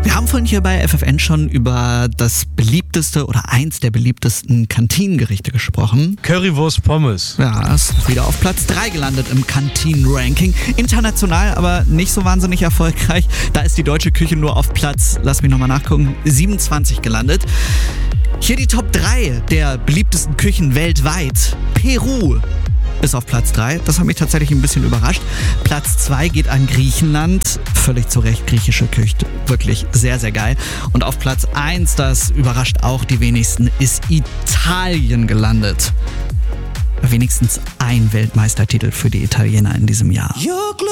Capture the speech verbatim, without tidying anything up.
Wir haben vorhin hier bei F F N schon über das beliebteste oder eins der beliebtesten Kantinengerichte gesprochen. Currywurst Pommes. Ja, ist wieder auf Platz drei gelandet im Kantinen-Ranking. International aber nicht so wahnsinnig erfolgreich. Da ist die deutsche Küche nur auf Platz, lass mich nochmal nachgucken, siebenundzwanzig gelandet. Hier die Top drei der beliebtesten Küchen weltweit. Peru ist auf Platz drei. Das hat mich tatsächlich ein bisschen überrascht. Platz zwei geht an Griechenland. Völlig zu Recht, griechische Küche. Wirklich sehr, sehr geil. Und auf Platz eins, das überrascht auch die wenigsten, ist Italien gelandet. Wenigstens ein Weltmeistertitel für die Italiener in diesem Jahr.